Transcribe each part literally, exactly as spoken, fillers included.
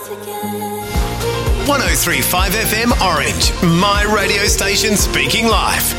one oh three point five F M Orange, my radio station speaking life.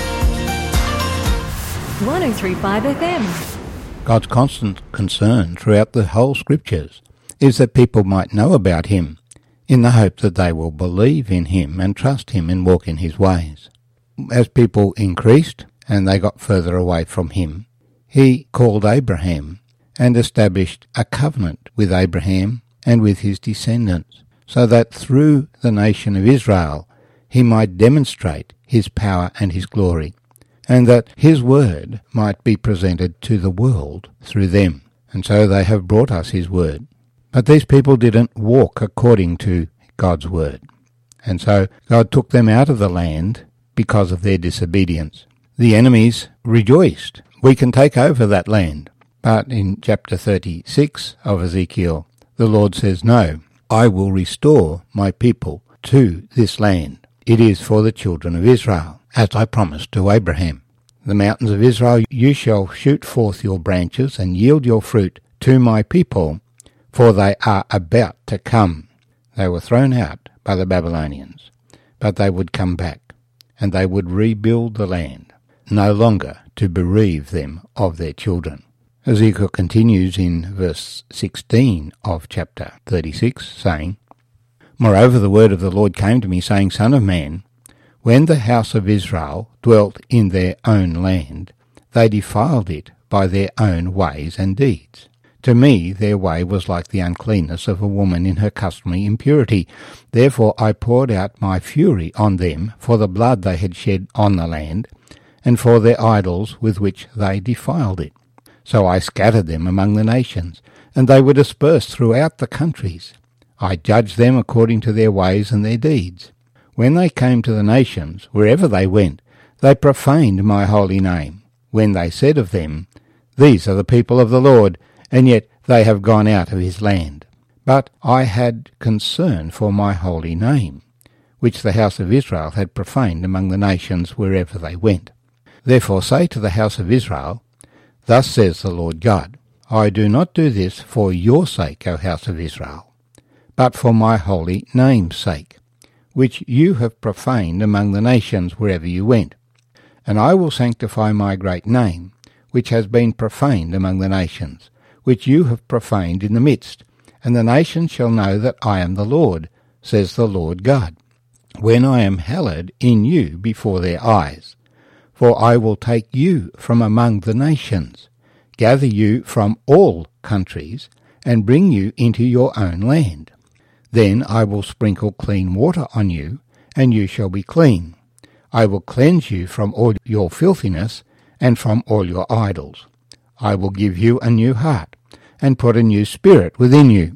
one oh three point five F M. God's constant concern throughout the whole Scriptures is that people might know about him, in the hope that they will believe in him and trust him and walk in his ways. As people increased and they got further away from him, he called Abraham and established a covenant with Abraham and with his descendants, so that through the nation of Israel he might demonstrate his power and his glory, and that his word might be presented to the world through them. And so they have brought us his word. But these people didn't walk according to God's word. And so God took them out of the land because of their disobedience. The enemies rejoiced. We can take over that land. But in chapter thirty-six of Ezekiel, the Lord says, no, I will restore my people to this land. It is for the children of Israel, as I promised to Abraham. The mountains of Israel, you shall shoot forth your branches and yield your fruit to my people, for they are about to come. They were thrown out by the Babylonians, but they would come back, and they would rebuild the land, no longer to bereave them of their children. Ezekiel continues in verse sixteen of chapter thirty-six, saying, Moreover the word of the Lord came to me, saying, Son of man, when the house of Israel dwelt in their own land, they defiled it by their own ways and deeds. To me their way was like the uncleanness of a woman in her customary impurity. Therefore I poured out my fury on them for the blood they had shed on the land, and for their idols with which they defiled it. So I scattered them among the nations, and they were dispersed throughout the countries. I judged them according to their ways and their deeds. When they came to the nations, wherever they went, they profaned my holy name, when they said of them, These are the people of the Lord, and yet they have gone out of his land. But I had concern for my holy name, which the house of Israel had profaned among the nations wherever they went. Therefore say to the house of Israel, Thus says the Lord God, I do not do this for your sake, O house of Israel, but for my holy name's sake, which you have profaned among the nations wherever you went. And I will sanctify my great name, which has been profaned among the nations, which you have profaned in the midst, and the nations shall know that I am the Lord, says the Lord God, when I am hallowed in you before their eyes. For I will take you from among the nations, gather you from all countries, and bring you into your own land. Then I will sprinkle clean water on you, and you shall be clean. I will cleanse you from all your filthiness, and from all your idols. I will give you a new heart, and put a new spirit within you.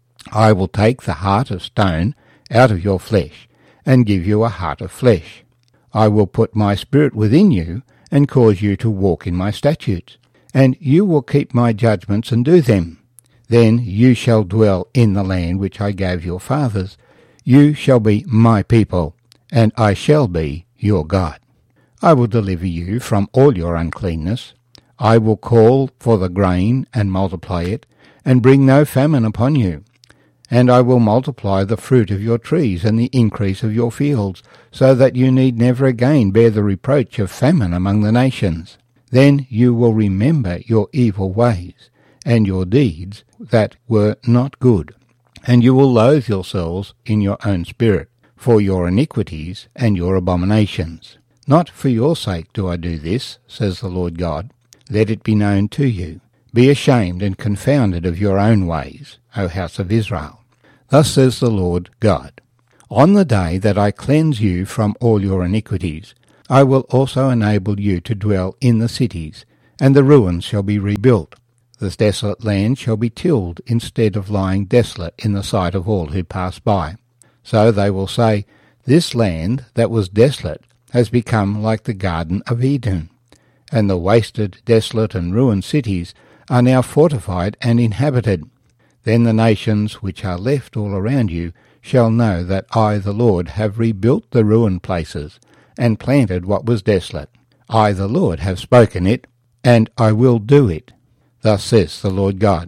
I will take the heart of stone out of your flesh, and give you a heart of flesh. I will put my spirit within you, and cause you to walk in my statutes, and you will keep my judgments and do them. Then you shall dwell in the land which I gave your fathers. You shall be my people, and I shall be your God. I will deliver you from all your uncleanness. I will call for the grain and multiply it, and bring no famine upon you. And I will multiply the fruit of your trees and the increase of your fields, so that you need never again bear the reproach of famine among the nations. Then you will remember your evil ways, and your deeds that were not good. And you will loathe yourselves in your own spirit, for your iniquities and your abominations. Not for your sake do I do this, says the Lord God. Let it be known to you. Be ashamed and confounded of your own ways, O house of Israel. Thus says the Lord God, On the day that I cleanse you from all your iniquities, I will also enable you to dwell in the cities, and the ruins shall be rebuilt. The desolate land shall be tilled instead of lying desolate in the sight of all who pass by. So they will say, This land that was desolate has become like the Garden of Eden, and the wasted, desolate, and ruined cities are now fortified and inhabited. Then the nations which are left all around you shall know that I, the Lord, have rebuilt the ruined places, and planted what was desolate. I, the Lord, have spoken it, and I will do it. Thus says the Lord God,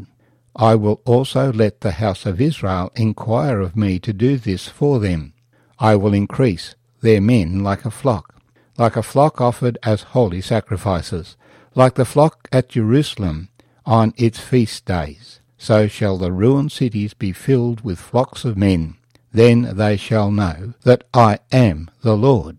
I will also let the house of Israel inquire of me to do this for them. I will increase their men like a flock, like a flock offered as holy sacrifices, like the flock at Jerusalem on its feast days. So shall the ruined cities be filled with flocks of men. Then they shall know that I am the Lord.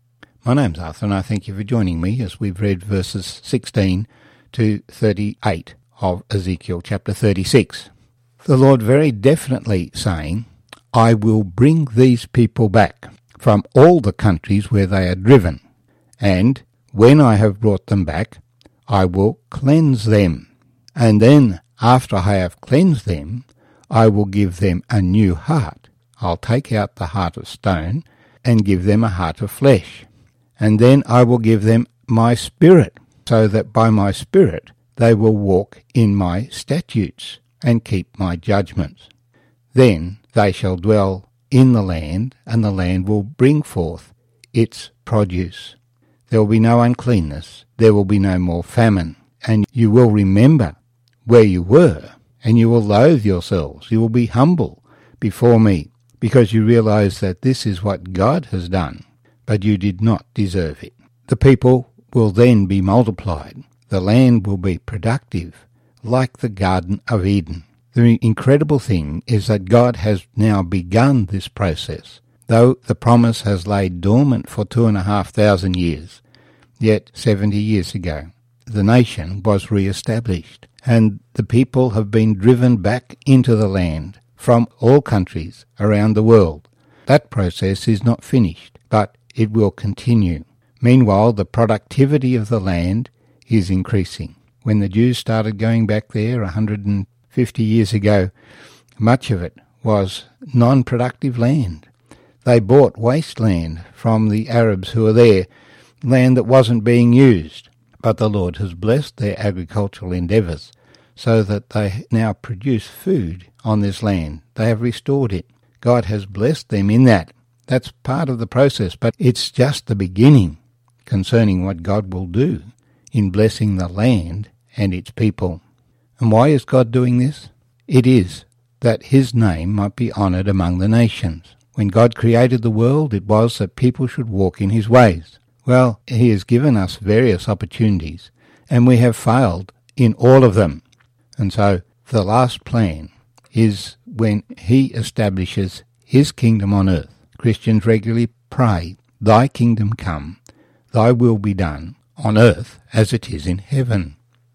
My name's Arthur, and I thank you for joining me as we've read verses sixteen to thirty-eight of Ezekiel chapter thirty-six. The Lord very definitely saying, I will bring these people back from all the countries where they are driven, and when I have brought them back, I will cleanse them. And then, after I have cleansed them, I will give them a new heart. I'll take out the heart of stone and give them a heart of flesh. And then I will give them my spirit, so that by my spirit they will walk in my statutes and keep my judgments. Then they shall dwell in the land, and the land will bring forth its produce. There will be no uncleanness, there will be no more famine, and you will remember where you were, and you will loathe yourselves. You will be humble before me, because you realize that this is what God has done, but you did not deserve it. The people will then be multiplied. The land will be productive, like the Garden of Eden. The incredible thing is that God has now begun this process, though the promise has laid dormant for two and a half thousand years. Yet seventy years ago, the nation was re-established, and the people have been driven back into the land from all countries around the world. That process is not finished, but it will continue. Meanwhile, the productivity of the land is increasing. When the Jews started going back there one hundred fifty years ago, much of it was non-productive land. They bought wasteland from the Arabs who were there, land that wasn't being used. But the Lord has blessed their agricultural endeavours so that they now produce food on this land. They have restored it. God has blessed them in that. That's part of the process, but it's just the beginning concerning what God will do in blessing the land and its people. And why is God doing this? It is that his name might be honoured among the nations. When God created the world, it was that people should walk in his ways. Well, he has given us various opportunities, and we have failed in all of them. And so the last plan is when he establishes his kingdom on earth. Christians regularly pray, thy kingdom come, thy will be done on earth as it is in heaven.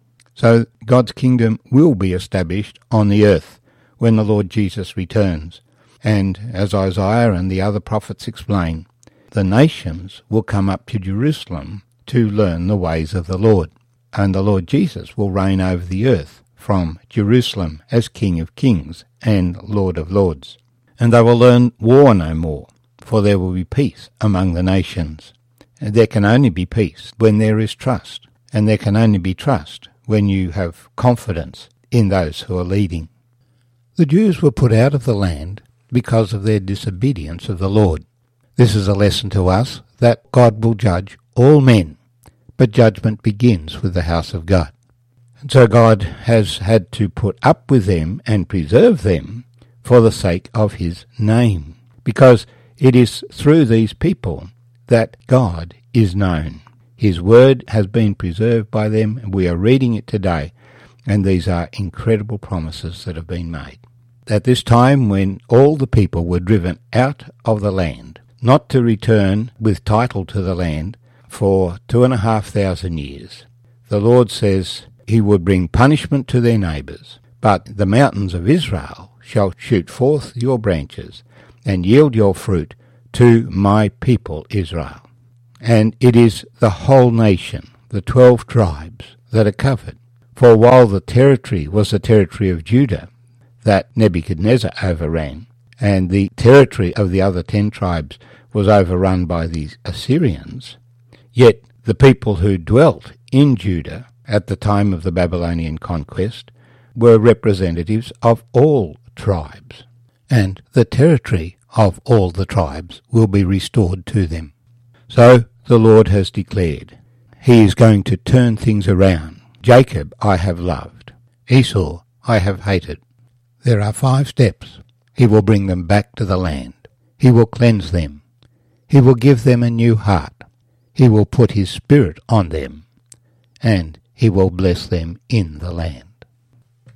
So God's kingdom will be established on the earth when the Lord Jesus returns. And as Isaiah and the other prophets explain, the nations will come up to Jerusalem to learn the ways of the Lord. And the Lord Jesus will reign over the earth from Jerusalem as King of Kings and Lord of Lords. And they will learn war no more, for there will be peace among the nations. And there can only be peace when there is trust, and there can only be trust when you have confidence in those who are leading. The Jews were put out of the land because of their disobedience of the Lord. This is a lesson to us that God will judge all men, but judgment begins with the house of God. And so God has had to put up with them and preserve them for the sake of his name, because it is through these people that God is known. His word has been preserved by them, and we are reading it today, and these are incredible promises that have been made. At this time, when all the people were driven out of the land, not to return with title to the land for two and a half thousand years, the Lord says he would bring punishment to their neighbours, but the mountains of Israel shall shoot forth your branches and yield your fruit to my people Israel. And it is the whole nation, the twelve tribes, that are covered. For while the territory was the territory of Judah, that Nebuchadnezzar overran, and the territory of the other ten tribes was overrun by the Assyrians, yet the people who dwelt in Judah at the time of the Babylonian conquest were representatives of all tribes, and the territory of all the tribes will be restored to them. So the Lord has declared, he is going to turn things around. Jacob I have loved, Esau I have hated. There are five steps. He will bring them back to the land. He will cleanse them. He will give them a new heart. He will put his Spirit on them, and he will bless them in the land.